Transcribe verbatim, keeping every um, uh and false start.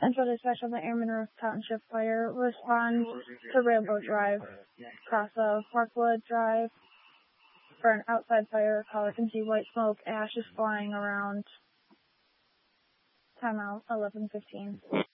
Central Dispatch on the Airman Roof Township Fire. Respond to Railroad Drive, across of Parkwood Drive, for an outside fire. Caller can see white smoke, ash is flying around. Timeout, eleven fifteen.